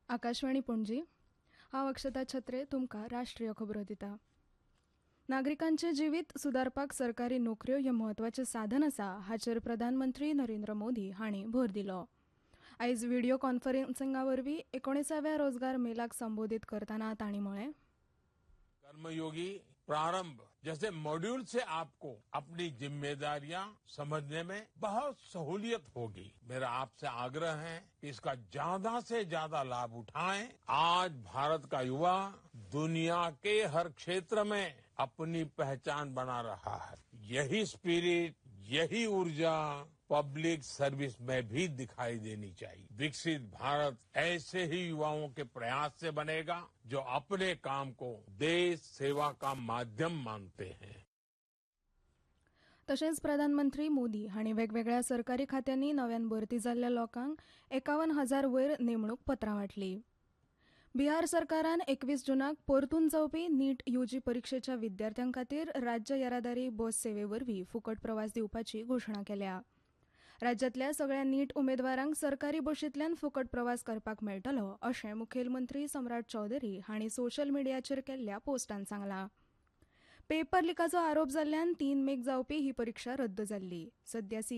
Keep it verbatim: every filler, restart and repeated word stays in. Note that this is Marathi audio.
आकाशवाणी पणजी हांव अक्षता छत्रे तुमकां राष्ट्रीय खबरो दिता. नागरिकांचे जिवीत सुदारपाक सरकारी नोकऱ्यो हे म्हत्वाचें साधन आसा हाचेर प्रधानमंत्री नरेंद्र मोदी हांणी भर दिलो. आयज व्हिडिओ कॉन्फरन्सिंगा वरवीं एकोणिसाव्या रोजगार मेलाक संबोधीत करतना तांणी म्हळें, कर्मयोगी प्रारंभ जैसे मॉड्यूल से आपको अपनी जिम्मेदारियां समझने में बहुत सहूलियत होगी. मेरा आपसे आग्रह है कि इसका ज्यादा से ज्यादा लाभ उठाएं. आज भारत का युवा दुनिया के हर क्षेत्र में अपनी पहचान बना रहा है. यही स्पिरिट, यही ऊर्जा पब्लिक सर्विस में भी दिखाई देनी चाहिए. विकसित भारत ऐसे ही युवाओं के प्रयास से बनेगा जो अपने काम को देश सेवा का माध्यम मानते हैं. तशेंच प्रधानमंत्री मोदी हांणी वेगवेगळ्या सरकारी खात्यांनी नव्यान भरती जाल्ल्या लोकांक एकावन्न हजार वयर नेमणूक पत्रां वाटली. बिहार सरकारान एकवीस जुनाक परतून जावपी नीट यूजी परीक्षेच्या विद्यार्थ्यां खातीर राज्य येरादारी बस सेवे वरवीं फुकट प्रवास दिवपाची घोशणा केल्या. राज्यांतल्या सगळ्या नीट उमेदवारांक सरकारी बशींतल्यान फुकट प्रवास करपाक मेळटलो अशें मुखेलमंत्री सम्राट चौधरी हांणी सोशल मिडियाचेर केल्ल्या पोस्टांत सांगलां. पेपर लिकाचो आरोप जाल्ल्यान तीन मेक जावपी ही परीक्षा रद्द जाल्ली. सध्या